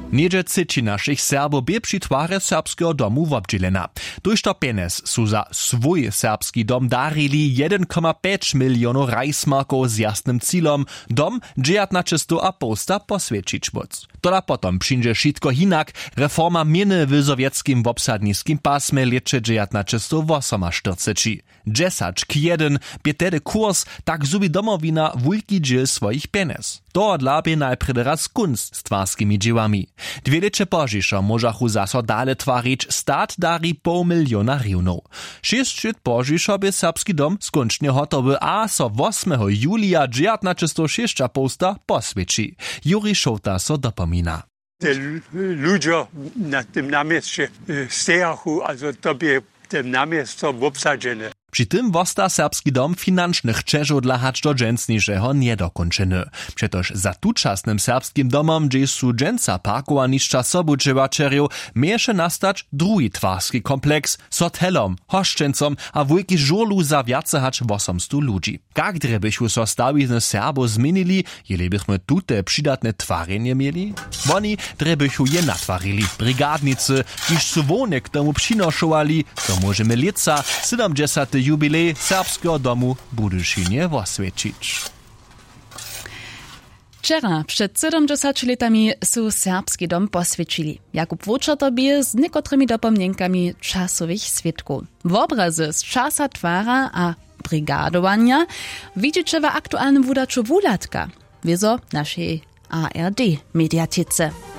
Niedzie cyci naszych Serbów by przy twarze serbskiego domu wobdzielena. Tuż to pienes su za swój serbski dom darili 1,5 milionów rajsmarków z jasnym cílom dom 19,5 posvědčić móc. Tola potom przyjdzie wszystko hinak, reforma mieny w sowieckim obsadniskim pasmie lecze 1948. 10:1 by tedy kurs, tak zubi domowina wulki dziel swoich pienes. To odlabie najprede raz kunst z twarskimi dziełami. 2 lecze pożiszo możachu zaso dale twarić stat dari 0,5 miliona hrywnów. 6 lat pożiszo by serbski dom skoncznie hotowy, a so 8 julia 1906 posvědči. Juri Šouta so dopomina. Ludzie na tym namieście stejachu, also to by tym namiesto obsadzone. Przy tym wosta serbski dom financznych czeżów dla hacz do dżęsniejszego niedokończony. Przetoż za tuczasnym serbskim domom, gdzie su dżęca parkowa niszcza sobu dżewaczeriów, miesze nastać drugi twarski kompleks z hotelom, hoszczencom a wujki żurlu za wiace hacz 800 ludzi. Jak drebychu so stawizny Serbów zmienili, jeli bychmy tute przydatne twarenie mieli? Oni drebychu je natwarili. Brigadnicy, kiż su wonek tomu przynoszowali, to możemy lica 70. jubilej serbskiego domu Budyszynie osvědčić. Wczera, przed 70 latami, su serbski dom posvědčili. Jakub Vučata bie z niekotrymi dopomnienkami czasowych świadków. W obrazy z czasa twara a brigadowania widzicie w aktualnym wydaczu Wulatka, wiezo naszej ARD mediatice.